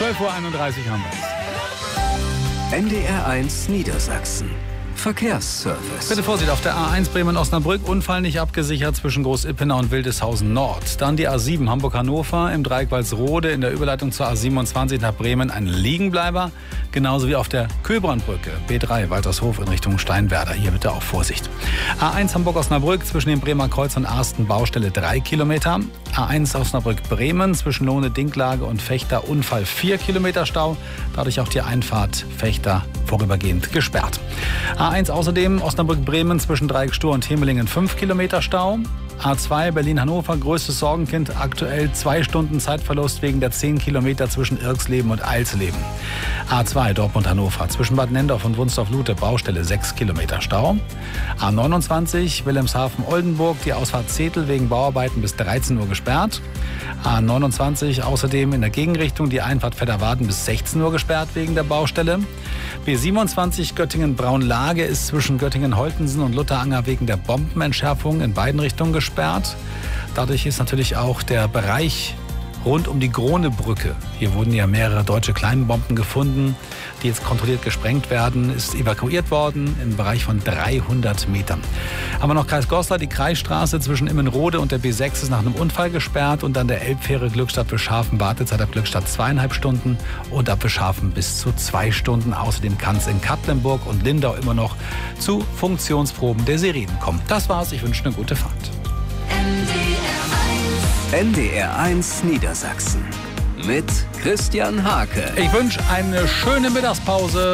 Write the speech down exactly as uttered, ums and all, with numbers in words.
zwölf Uhr einunddreißig haben wir es. N D R eins Niedersachsen. Verkehrsservice. Bitte Vorsicht, auf der A eins Bremen-Osnabrück, Unfall nicht abgesichert zwischen Groß-Ippenau und Wildeshausen Nord. Dann die A sieben Hamburg-Hannover im Dreieck Walsrode in der Überleitung zur A siebenundzwanzig nach Bremen ein Liegenbleiber. Genauso wie auf der Köbrandbrücke, B drei Waltershof in Richtung Steinwerder. Hier bitte auch Vorsicht. A eins Hamburg-Osnabrück zwischen dem Bremer Kreuz und Arsten Baustelle drei Kilometer. A eins Osnabrück-Bremen zwischen Lohne-Dinklage und Fechter Unfall vier Kilometer Stau. Dadurch auch die Einfahrt Fechter vorübergehend gesperrt. A eins außerdem Osnabrück-Bremen zwischen Dreieck Stur und Hemelingen fünf Kilometer Stau. A zwei Berlin-Hannover, größtes Sorgenkind, aktuell zwei Stunden Zeitverlust wegen der zehn Kilometer zwischen Irksleben und Eilsleben. A zwei Dortmund-Hannover, zwischen Bad Nendorf und Wunstorf-Lute, Baustelle sechs Kilometer Stau. A neunundzwanzig Wilhelmshaven-Oldenburg, die Ausfahrt Zetel wegen Bauarbeiten bis dreizehn Uhr gesperrt. A neunundzwanzig außerdem in der Gegenrichtung die Einfahrt Vetterwarden bis sechzehn Uhr gesperrt wegen der Baustelle. B siebenundzwanzig Göttingen-Braunlage ist zwischen Göttingen-Holtensen und Lutteranger wegen der Bombenentschärfung in beiden Richtungen gesperrt. Dadurch ist natürlich auch der Bereich rund um die Gronebrücke, hier wurden ja mehrere deutsche Kleinbomben gefunden, die jetzt kontrolliert gesprengt werden, ist evakuiert worden im Bereich von dreihundert Metern. Haben wir noch Kreis Goslar, die Kreisstraße zwischen Immenrode und der B sechs ist nach einem Unfall gesperrt und dann der Elbfähre Glückstadt Bischhafen, Wartezeit ab Glückstadt zweieinhalb Stunden und ab Bischhafen bis zu zwei Stunden. Außerdem kann es in Katlenburg und Lindau immer noch zu Funktionsproben der Sirenen kommen. Das war's, ich wünsche eine gute Fahrt. N D R eins Niedersachsen mit Christian Hake. Ich wünsche eine schöne Mittagspause.